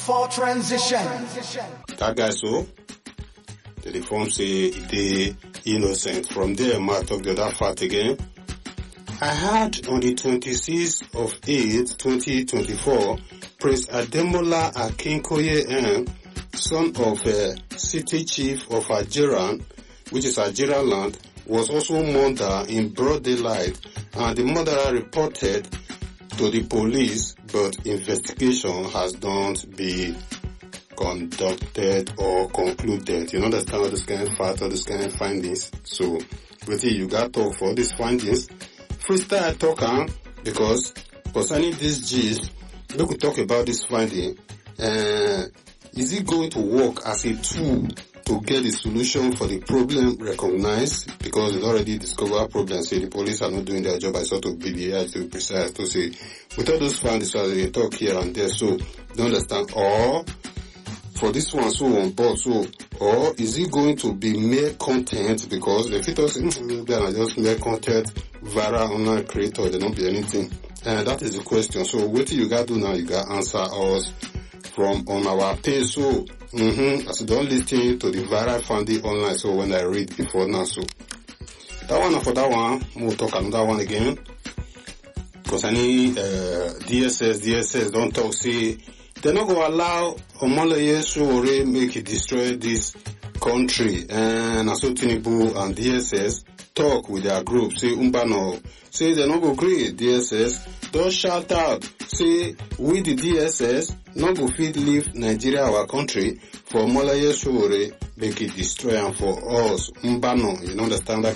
For transition. That guy so the form say they innocent. From there, I talk the other part again. I heard on the 26th of 8, 2024, Prince Ademola Akinkoye, son of city chief of Ajiran, which is Ajiran land, was also murdered in broad daylight, and the murderer reported to the police, but investigation has not been conducted or concluded. You understand all this kind of fact, all this kind of findings. So, but you got to talk for these findings. Freestyle talk, because concerning this gist, we could talk about this finding. Is it going to work as a tool to get the solution for the problem recognized? Because it already discovered problems. Say the police are not doing their job. I sort of BBI to be precise to say, with all those findings, so they talk here and there. So, you understand? Or for this one, so on board, so, or is it going to be mere content? Because if it was just mere content, viral online creator, there don't be anything. And that is the question. So what you got to do now? You got to answer us from on our page. So, as you don't listen to the viral funding online. So when I read before now, so that one for that one, we'll talk another one again. Because any DSS don't talk, say, they're not going to allow Omoleye Sowore make it destroy this country. And Aso Tinubu and DSS talk with their group, say Umbano, say they're not going to agree. DSS don't shout out, say we the DSS not go fit leave Nigeria, our country, for Omoleye Sowore make it destroy, and for us Umbano, you understand that